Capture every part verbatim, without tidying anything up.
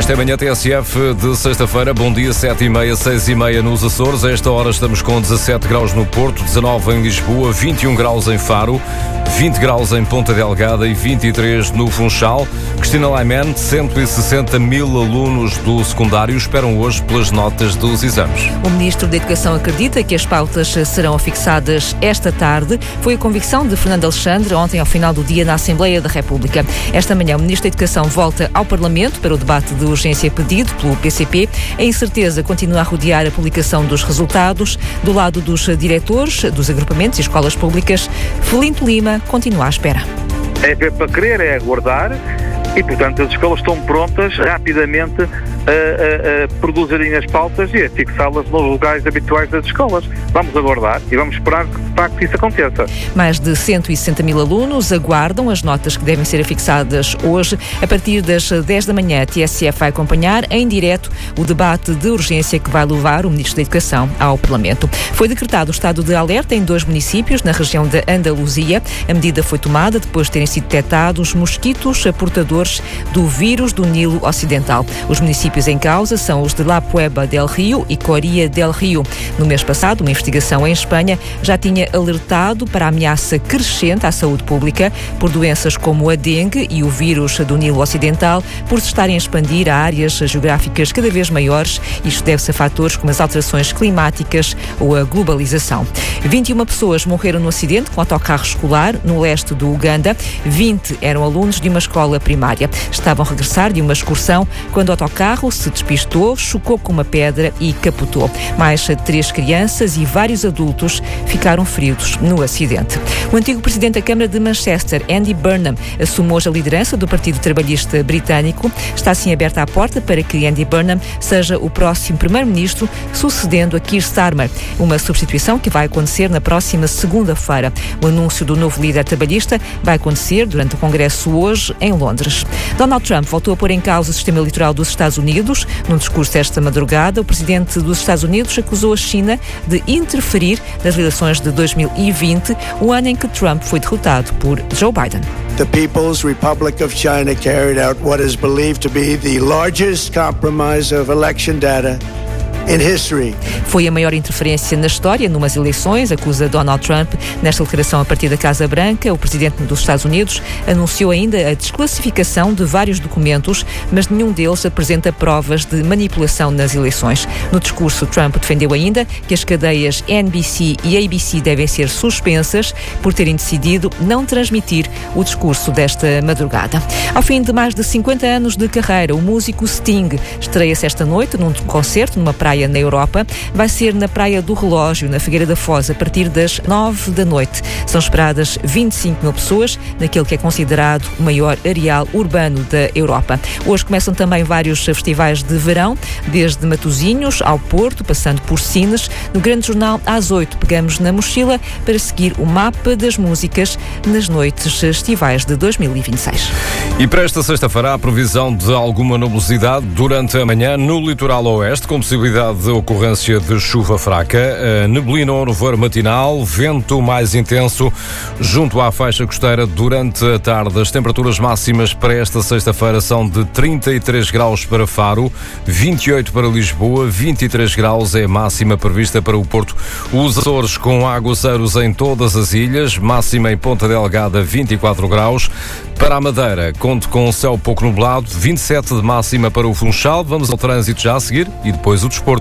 Esta é a manhã T S F de sexta-feira. Bom dia, sete e meia, seis e meia nos Açores. A esta hora estamos com dezassete graus no Porto, dezanove em Lisboa, vinte e um graus em Faro, vinte graus em Ponta Delgada e vinte e três no Funchal. Cristina Laiman, cento e sessenta mil alunos do secundário esperam hoje pelas notas dos exames. O Ministro da Educação acredita que as pautas serão fixadas esta tarde. Foi a convicção de Fernando Alexandre ontem ao final do dia na Assembleia da República. Esta manhã o Ministro da Educação volta ao Parlamento para o debate de urgência pedido pelo P C P. A incerteza continua a rodear a publicação dos resultados. Do lado dos diretores dos agrupamentos e escolas públicas, Felinto Lima continua à espera. É ver para querer, é aguardar e, portanto, as escolas estão prontas rapidamente a, a, a produzirem as pautas e a fixá-las nos lugares habituais das escolas. Vamos aguardar e vamos esperar que, de facto, isso aconteça. Mais de cento e sessenta mil alunos aguardam as notas que devem ser afixadas hoje. A partir das dez da manhã, a T S F vai acompanhar em direto o debate de urgência que vai levar o Ministro da Educação ao Parlamento. Foi decretado o estado de alerta em dois municípios na região da Andaluzia. A medida foi tomada depois de terem sido detectados mosquitos portadores do vírus do Nilo Ocidental. Os municípios em causa são os de La Puebla del Rio e Coria del Rio. No mês passado, uma investigação em Espanha já tinha alertado para a ameaça crescente à saúde pública por doenças como a dengue e o vírus do Nilo Ocidental, por se estarem a expandir a áreas geográficas cada vez maiores. Isto deve-se a fatores como as alterações climáticas ou a globalização. vinte e uma pessoas morreram no acidente com autocarro escolar no leste do Uganda. vinte eram alunos de uma escola primária. Estavam a regressar de uma excursão quando o autocarro se despistou, chocou com uma pedra e capotou. Mais três crianças e vários adultos ficaram feridos no acidente. O antigo presidente da Câmara de Manchester, Andy Burnham, assume hoje a liderança do Partido Trabalhista Britânico. Está assim aberta a porta para que Andy Burnham seja o próximo primeiro-ministro, sucedendo a Keir Starmer, uma substituição que vai acontecer na próxima segunda-feira. O anúncio do novo líder trabalhista vai acontecer durante o Congresso hoje em Londres. Donald Trump voltou a pôr em causa o sistema eleitoral dos Estados Unidos. Num discurso esta madrugada, o presidente dos Estados Unidos acusou a China de interferir nas eleições de dois mil e vinte, o ano em que Trump foi derrotado por Joe Biden. The People's Republic of China carried out what is believed to be the largest compromise of election data in history. Foi a maior interferência na história numas eleições, acusa Donald Trump. Nesta declaração a partir da Casa Branca, o presidente dos Estados Unidos anunciou ainda a desclassificação de vários documentos, mas nenhum deles apresenta provas de manipulação nas eleições. No discurso, Trump defendeu ainda que as cadeias N B C e A B C devem ser suspensas por terem decidido não transmitir o discurso desta madrugada. Ao fim de mais de cinquenta anos de carreira, o músico Sting estreia-se esta noite num concerto numa praia na Europa. Vai ser na Praia do Relógio, na Figueira da Foz, a partir das nove da noite. São esperadas vinte e cinco mil pessoas naquele que é considerado o maior areal urbano da Europa. Hoje começam também vários festivais de verão, desde Matosinhos ao Porto, passando por Sines. No Grande Jornal, às oito, pegamos na mochila para seguir o mapa das músicas nas noites estivais de dois mil e vinte e seis. E para esta sexta-feira há previsão de alguma nebulosidade durante a manhã no litoral oeste, com possibilidade de ocorrência de chuva fraca, neblina ou nevoeiro matinal, vento mais intenso junto à faixa costeira durante a tarde. As temperaturas máximas para esta sexta-feira são de trinta e três graus para Faro, vinte e oito para Lisboa, vinte e três graus é a máxima prevista para o Porto. Os Açores com aguaceiros em todas as ilhas, máxima em Ponta Delgada vinte e quatro graus. Para a Madeira, conto com céu pouco nublado, vinte e sete de máxima para o Funchal. Vamos ao trânsito já a seguir e depois o desporto.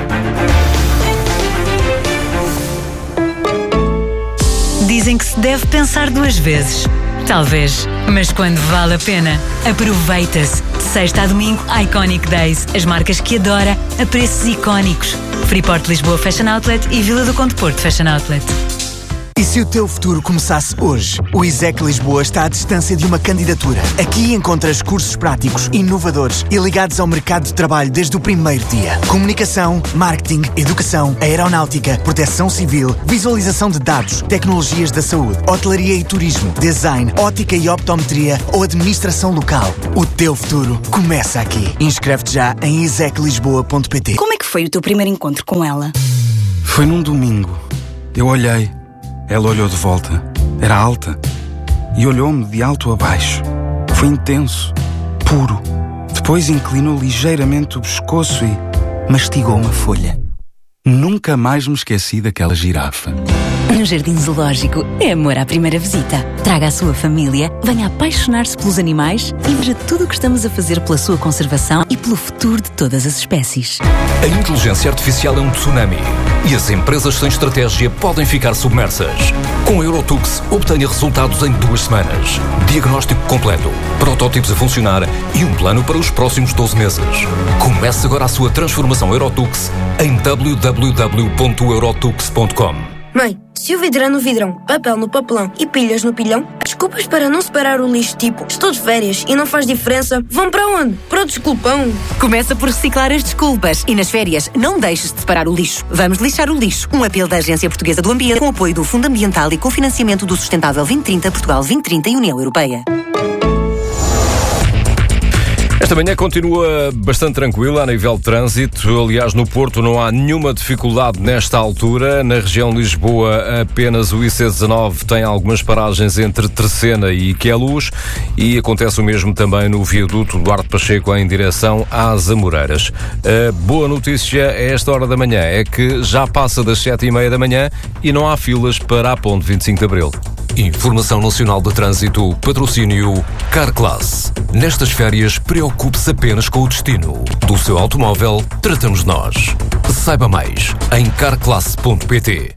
Dizem que se deve pensar duas vezes. Talvez, mas quando vale a pena, aproveita-se. De sexta a domingo, Iconic Days. As marcas que adora a preços icónicos. Freeport Lisboa Fashion Outlet e Vila do Conde Porto Fashion Outlet. E se o teu futuro começasse hoje? O ISEC Lisboa está à distância de uma candidatura. Aqui encontras cursos práticos, inovadores e ligados ao mercado de trabalho desde o primeiro dia. Comunicação, marketing, educação, aeronáutica, proteção civil, visualização de dados, tecnologias da saúde, hotelaria e turismo, design, ótica e optometria ou administração local. O teu futuro começa aqui. Inscreve-te já em isec lisboa ponto pt. Como é que foi o teu primeiro encontro com ela? Foi num domingo. Eu olhei. Ela olhou de volta. Era alta. E olhou-me de alto a baixo. Foi intenso. Puro. Depois Depois inclinou ligeiramente o pescoço e mastigou uma folha. Nunca mais me esqueci daquela girafa. No Jardim Zoológico é amor à primeira visita. Traga a sua família, venha apaixonar-se pelos animais e veja tudo o que estamos a fazer pela sua conservação e pelo futuro de todas as espécies. A inteligência artificial é um tsunami e as empresas sem estratégia podem ficar submersas. Com a Eurotux, obtenha resultados em duas semanas. Diagnóstico completo, protótipos a funcionar e um plano para os próximos doze meses. Comece agora a sua transformação Eurotux em w w w ponto eurotux ponto com. Mãe, se o vidro é no vidrão, papel no papelão e pilhas no pilhão, desculpas para não separar o lixo tipo estou de férias e não faz diferença, vão para onde? Para o desculpão. Começa por reciclar as desculpas e nas férias não deixes de separar o lixo. Vamos lixar o lixo. Um apelo da Agência Portuguesa do Ambiente com apoio do Fundo Ambiental e com financiamento do Sustentável vinte trinta, Portugal vinte trinta e União Europeia. Esta manhã continua bastante tranquila a nível de trânsito. Aliás, no Porto não há nenhuma dificuldade nesta altura. Na região de Lisboa, apenas o I C dezanove tem algumas paragens entre Terceira e Queluz e acontece o mesmo também no viaduto Duarte Pacheco em direção às Amoreiras. A boa notícia a esta hora da manhã é que já passa das sete e meia da manhã e não há filas para a Ponte vinte e cinco de Abril. Informação Nacional de Trânsito, patrocínio Carclass. Nestas férias, preocupe-se apenas com o destino. Do seu automóvel, tratamos nós. Saiba mais em carclass ponto pt.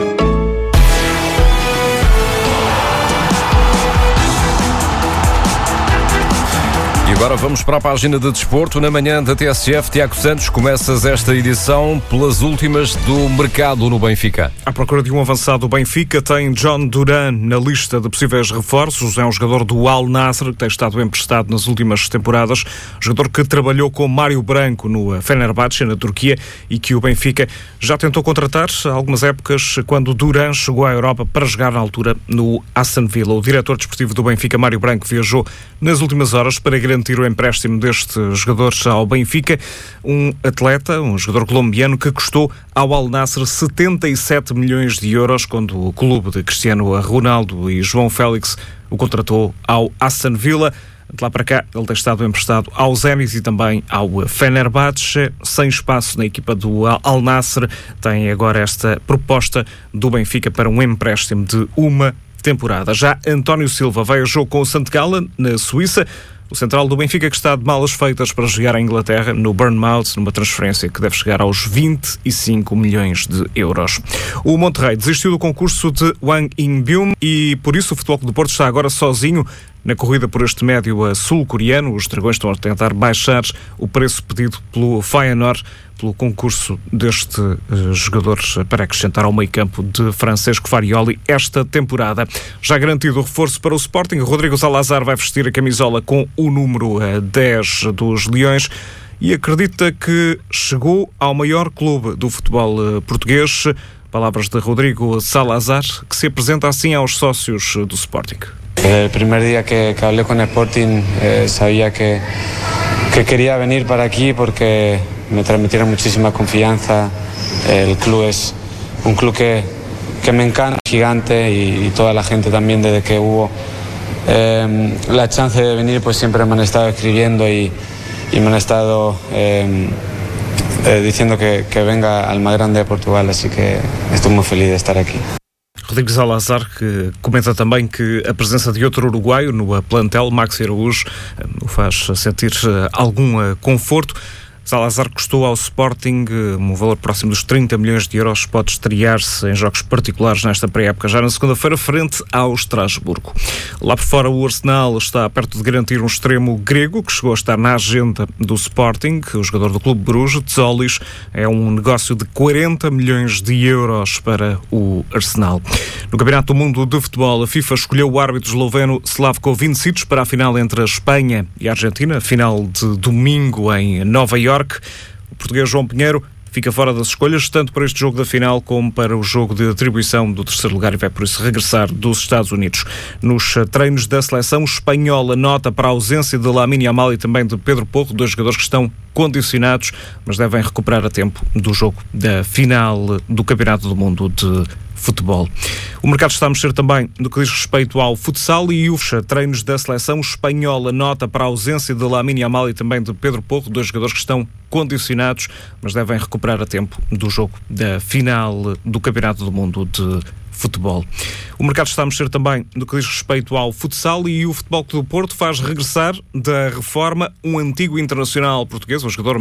E agora vamos para a página de desporto. Na manhã da T S F, Tiago Santos, começas esta edição pelas últimas do mercado no Benfica. À procura de um avançado do Benfica, tem John Duran na lista de possíveis reforços. É um jogador do Al Nassr, que tem estado emprestado nas últimas temporadas. Jogador que trabalhou com Mário Branco no Fenerbahçe, na Turquia, e que o Benfica já tentou contratar há algumas épocas, quando Duran chegou à Europa para jogar na altura no Aston Villa. O diretor desportivo do Benfica, Mário Branco, viajou nas últimas horas para garantir o empréstimo deste jogador ao Benfica, um atleta, um jogador colombiano que custou ao Al Nassr setenta e sete milhões de euros quando o clube de Cristiano Ronaldo e João Félix o contratou ao Aston Villa. De lá para cá, ele tem estado emprestado ao Zenit e também ao Fenerbahçe, sem espaço na equipa do Al Nassr. Tem agora esta proposta do Benfica para um empréstimo de uma temporada. Já António Silva vai a jogo com o Sant Gallen, na Suíça. O central do Benfica que está de malas feitas para jogar em Inglaterra no Bournemouth, numa transferência que deve chegar aos vinte e cinco milhões de euros. O Monterrey desistiu do concurso de Wang In-byum e por isso o Futebol Clube do Porto está agora sozinho na corrida por este médio sul-coreano. Os dragões estão a tentar baixar o preço pedido pelo Feyenoord pelo concurso deste uh, jogador para acrescentar ao meio-campo de Francesco Farioli esta temporada. Já garantido o reforço para o Sporting, Rodrigo Salazar vai vestir a camisola com o número uh, dez dos Leões e acredita que chegou ao maior clube do futebol uh, português. Palavras de Rodrigo Salazar, que se apresenta assim aos sócios do Sporting. El primer día que, que hablé con Sporting eh, sabía que, que quería venir para aquí porque me transmitieron muchísima confianza. El club es un club que, que me encanta, gigante, y, y toda la gente también desde que hubo eh, la chance de venir, pues siempre me han estado escribiendo y, y me han estado eh, eh, diciendo que, que venga al más grande de Portugal, así que estoy muy feliz de estar aquí. Rodrigo Salazar, que comenta também que a presença de outro uruguaio no plantel, Maxi Araújo, o faz sentir algum conforto. Salazar custou ao Sporting um valor próximo dos trinta milhões de euros, pode estrear-se em jogos particulares nesta pré-época, já na segunda-feira, frente ao Estrasburgo. Lá por fora, o Arsenal está perto de garantir um extremo grego, que chegou a estar na agenda do Sporting. O jogador do Clube Bruges, Tzolis, é um negócio de quarenta milhões de euros para o Arsenal. No Campeonato do Mundo de Futebol, a FIFA escolheu o árbitro esloveno Slavko Vincic para a final entre a Espanha e a Argentina, final de domingo em Nova Iorque. O português João Pinheiro fica fora das escolhas, tanto para este jogo da final como para o jogo de atribuição do terceiro lugar, e vai por isso regressar dos Estados Unidos. Nos treinos da seleção espanhola, nota para a ausência de Lamine Yamal e também de Pedro Porro, dois jogadores que estão condicionados, mas devem recuperar a tempo do jogo da final do Campeonato do Mundo de futebol. O mercado está a mexer também no que diz respeito ao futsal e os treinos da seleção espanhola. Nota para a ausência de Lamine Yamal e também de Pedro Porro, dois jogadores que estão condicionados, mas devem recuperar a tempo do jogo da final do Campeonato do Mundo de futebol. O mercado está a mexer também no que diz respeito ao futsal e o Futebol Clube do Porto faz regressar da reforma um antigo internacional português, um jogador